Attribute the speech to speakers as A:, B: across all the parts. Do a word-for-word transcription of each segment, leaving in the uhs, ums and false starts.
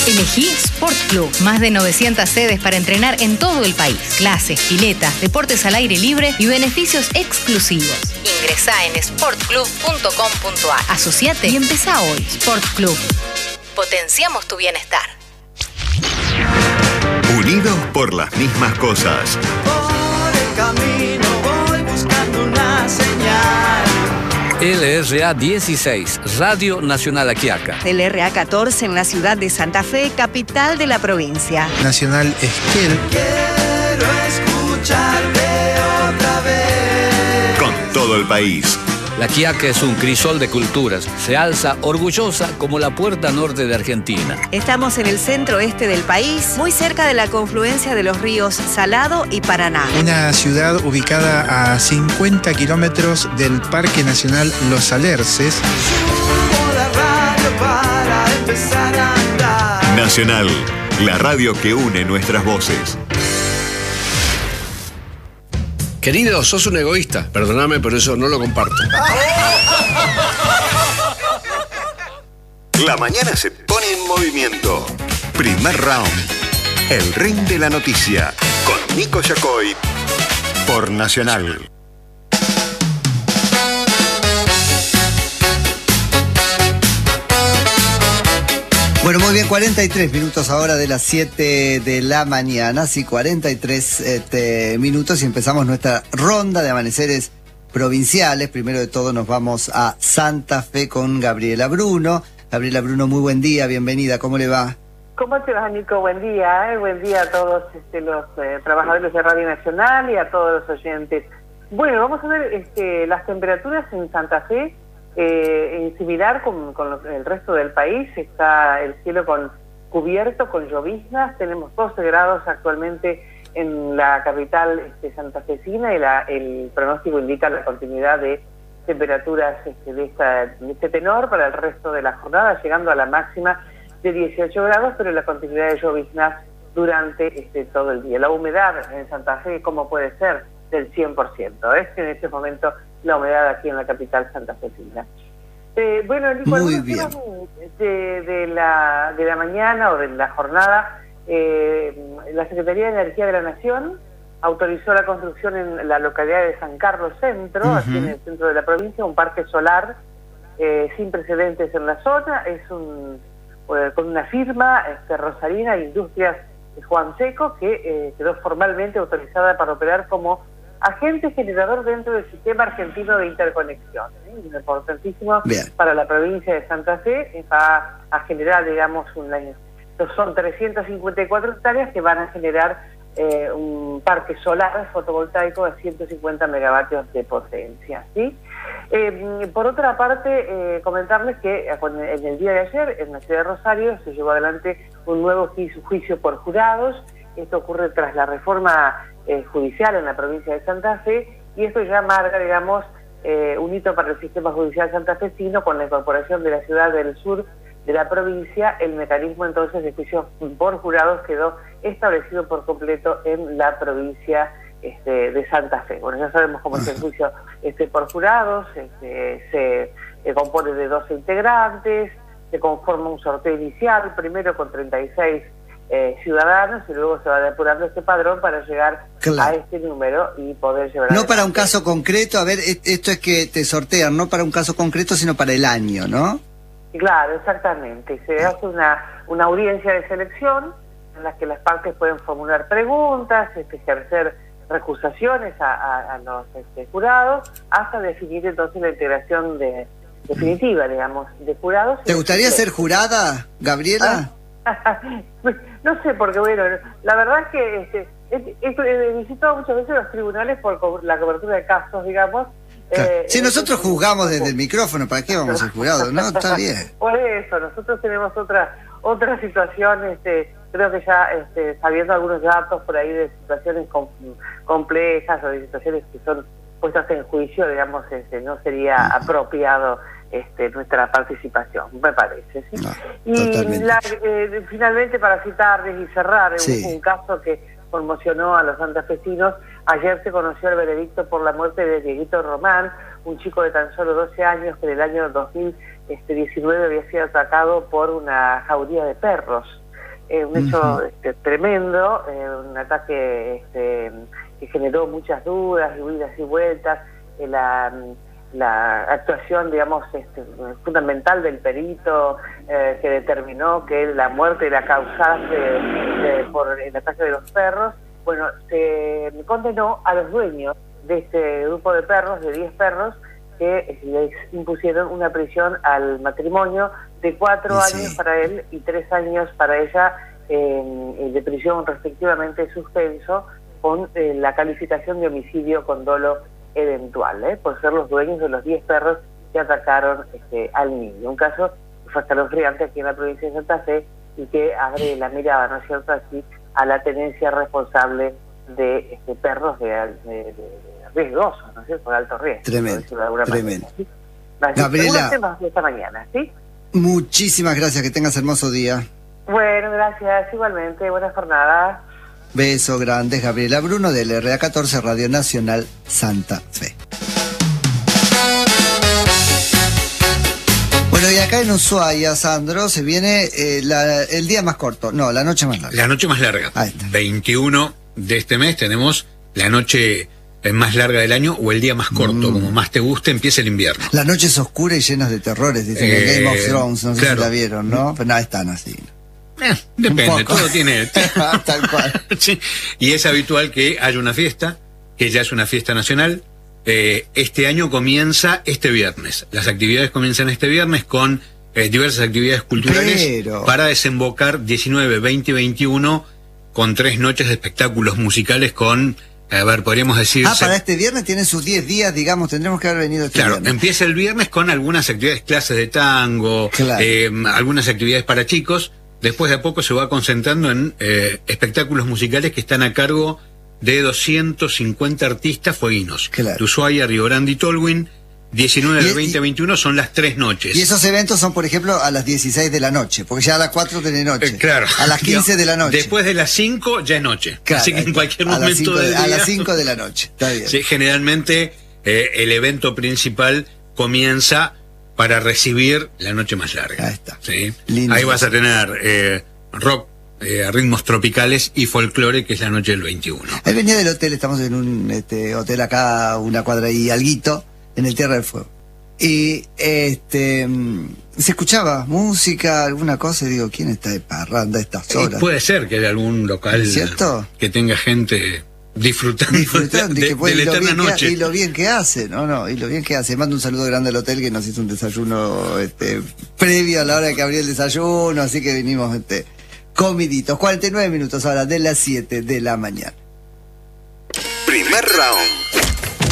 A: Elegí Sport Club. Más de novecientas sedes para entrenar en todo el país. Clases, piletas, deportes al aire libre y beneficios exclusivos. Ingresá en sport club punto com punto a r. Asociate y empezá hoy. Sport Club. Potenciamos tu bienestar.
B: Unidos por las mismas cosas.
C: Por el camino voy buscando una señal.
D: L R A dieciséis, Radio Nacional Aquiaca.
E: L R A catorce en la ciudad de Santa Fe, capital de la provincia.
F: Nacional Esquel.
C: Quiero escucharte otra vez.
B: Con todo el país.
D: La Quiaca es un crisol de culturas. Se alza orgullosa como la puerta norte de Argentina.
E: Estamos en el centro este del país, muy cerca de la confluencia de los ríos Salado y Paraná.
F: Una ciudad ubicada a cincuenta kilómetros del Parque Nacional Los Alerces.
C: Subo la radio para empezar a andar.
B: Nacional, la radio que une nuestras voces.
G: Querido, sos un egoísta. Perdóname, pero eso no lo comparto.
B: La mañana se pone en movimiento. Primer round. El ring de la noticia. Con Nico Yacoy. Por Nacional.
H: Bueno, muy bien, cuarenta y tres minutos ahora de las siete de la mañana, sí, cuarenta y tres este, minutos y empezamos nuestra ronda de amaneceres provinciales. Primero de todo nos vamos a Santa Fe con Gabriela Bruno. Gabriela Bruno, muy buen día, bienvenida, ¿cómo le va?
I: ¿Cómo te va, Nico? Buen día, ¿eh? Buen día a todos este, los eh, trabajadores de Radio Nacional y a todos los oyentes. Bueno, vamos a ver este, las temperaturas en Santa Fe. Eh, similar con, con lo, el resto del país, está el cielo con cubierto con lloviznas. Tenemos doce grados actualmente en la capital este, santafesina y la, el pronóstico indica la continuidad de temperaturas este, de, esta, de este tenor para el resto de la jornada, llegando a la máxima de dieciocho grados, pero la continuidad de lloviznas durante este, todo el día. La humedad en Santa Fe, ¿cómo puede ser? Del cien por ciento. Es en este momento la humedad aquí en la capital santafesina. Eh, bueno, Nico,
H: muy bien.
I: De, de, la, de la mañana o de la jornada, eh, la Secretaría de Energía de la Nación autorizó la construcción en la localidad de San Carlos Centro, uh-huh. aquí en el centro de la provincia, un parque solar eh, sin precedentes en la zona. Es un eh, con una firma este, rosarina, Industrias Juan Seco, que eh, quedó formalmente autorizada para operar como agente generador dentro del sistema argentino de interconexión. ¿eh? Importantísimo Bien. Para la provincia de Santa Fe. Va a generar, digamos, una, son trescientas cincuenta y cuatro hectáreas que van a generar eh, un parque solar fotovoltaico de ciento cincuenta megavatios de potencia. ¿sí? Eh, por otra parte, eh, comentarles que en el día de ayer, en la ciudad de Rosario, se llevó adelante un nuevo juicio por jurados. Esto ocurre tras la reforma eh, judicial en la provincia de Santa Fe, y esto ya marca, digamos, eh, un hito para el sistema judicial santafesino con la incorporación de la ciudad del sur de la provincia. El mecanismo entonces de juicio por jurados quedó establecido por completo en la provincia este, de Santa Fe. Bueno, ya sabemos cómo es el juicio este, por jurados. Este, se eh, compone de doce integrantes, se conforma un sorteo inicial, primero con treinta y seis Eh, ciudadanos, y luego se va depurando este padrón para llegar claro. a este número y poder llevar
H: no para un caso concreto. A ver, esto es que te sortean no para un caso concreto, sino para el año, ¿no?
I: Claro, exactamente. Se hace una, una audiencia de selección en la que las partes pueden formular preguntas, este, ejercer recusaciones a, a, a los este, jurados, hasta definir entonces la integración de, definitiva, digamos, de jurados.
H: ¿Te gustaría ser jurada, Gabriela?
I: ¿Ah? No sé, porque bueno, la verdad es que este, he, he visitado muchas veces los tribunales por co la cobertura de casos, digamos.
H: Claro.
I: Eh,
H: si nosotros juzgamos desde el micrófono, ¿para qué vamos a ser jurados? No, está bien.
I: Por eso, nosotros tenemos otra otra situación, este, creo que ya este, sabiendo algunos datos por ahí de situaciones com complejas o de situaciones que son puestas en juicio, digamos, este, no sería uh-huh. apropiado Este, nuestra participación, me parece. ¿sí? No, y la, eh, finalmente, para citarles y cerrar, sí. un, un caso que conmocionó a los santafesinos. Ayer se conoció el veredicto por la muerte de Dieguito Román, un chico de tan solo doce años que en el año dos mil diecinueve había sido atacado por una jauría de perros. eh, un hecho
H: Ujú.
I: este, tremendo, eh, un ataque este, que generó muchas dudas y idas y vueltas, eh, la, la actuación, digamos, este, fundamental del perito eh, que determinó que la muerte era causada de, de, por el ataque de los perros. Bueno, se condenó a los dueños de este grupo de perros, de diez perros, que les impusieron una prisión al matrimonio de cuatro
H: Sí.
I: años para él y tres años para ella, eh, de prisión respectivamente suspenso, con eh, la calificación de homicidio con dolo eventual, ¿eh? por ser los dueños de los diez perros que atacaron este, al niño. Un caso que fue escalofriante aquí en la provincia de Santa Fe y que abre la mirada, ¿no es cierto?, así a la tenencia responsable de este, perros de, de, de, de riesgosos, ¿no es cierto?, de alto riesgo.
H: Tremendo,
I: por decirlo de alguna
H: tremendo.
I: manera, ¿sí? Así,
H: Gabriela.
I: algunos temas de esta mañana, ¿sí?
H: Muchísimas gracias, que tengas hermoso día.
I: Bueno, gracias, igualmente, buena jornada.
H: Beso grandes, Gabriela Bruno del R A catorce Radio Nacional Santa Fe. Bueno, y acá en Ushuaia, Sandro, se viene eh, la- el día más corto, no, la noche más larga.
J: La noche más larga.
H: Ahí está.
J: veintiuno de este mes tenemos la noche eh, más larga del año o el día más corto,
H: Mm.
J: como más te guste, empieza el invierno.
H: Las noches oscuras y llenas de terrores, dicen en
J: Eh,
H: Game of Thrones, no sé
J: claro.
H: si la vieron, ¿no? Pero nada, están así.
J: Eh, depende,
H: Un poco.
J: todo tiene...
H: Tal cual.
J: Sí, y es habitual que haya una fiesta, que ya es una fiesta nacional. Eh, este año comienza este viernes. Las actividades comienzan este viernes con eh, diversas actividades culturales
H: Pero-
J: para desembocar diecinueve, veinte y veintiuno con tres noches de espectáculos musicales con, a ver, podríamos decir...
H: Ah,
J: se-
H: para este viernes tiene sus diez días, digamos, tendremos que haber venido este
J: Claro,
H: viernes.
J: empieza el viernes con algunas actividades, clases de tango,
H: Claro.
J: eh, algunas actividades para chicos. Después de a poco se va concentrando en eh, espectáculos musicales que están a cargo de doscientos cincuenta artistas fueguinos.
H: Claro.
J: De Ushuaia, Río Grande y Tolwyn. diecinueve,
H: Y-
J: del veinte a veintiuno son las tres noches.
H: Y esos eventos son, por ejemplo, a las dieciséis de la noche, porque ya a las cuatro de noche.
J: Eh, claro.
H: A las quince de la noche.
J: Después de las cinco ya es noche.
H: Claro,
J: Así que en cualquier
H: a las
J: momento
H: cinco de-
J: del
H: A
J: día-
H: las cinco de la noche, está bien.
J: Sí, generalmente eh, el evento principal comienza para recibir la noche más larga.
H: Ahí está.
J: ¿Sí?
H: Lindo.
J: Ahí vas a tener eh, rock, eh, ritmos tropicales y folclore, que es la noche del veintiuno.
H: Ahí venía del hotel, estamos en un este, hotel acá, una cuadra y alguito, en el Tierra del Fuego. Y este mm, se escuchaba música, alguna cosa, y digo, ¿quién está de parranda a estas
J: Y
H: horas?
J: puede ser que haya algún local
H: ¿Es cierto?
J: que tenga gente disfrutando,
H: Disfrutando y
J: de,
H: que puede-
J: de
H: y
J: la
H: lo
J: eterna
H: bien que ha-
J: noche.
H: y lo bien que hace, no, no, y lo bien que hace. Mando un saludo grande al hotel que nos hizo un desayuno este, previo a la hora que abrió el desayuno, así que vinimos este, comiditos. cuarenta y nueve minutos ahora de las siete de la mañana.
B: Primer round.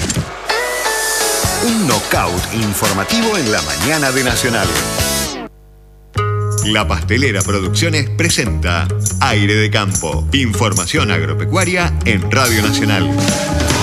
B: Un knockout informativo en la mañana de Nacional. La Pastelera Producciones presenta Aire de Campo. Información agropecuaria en Radio Nacional.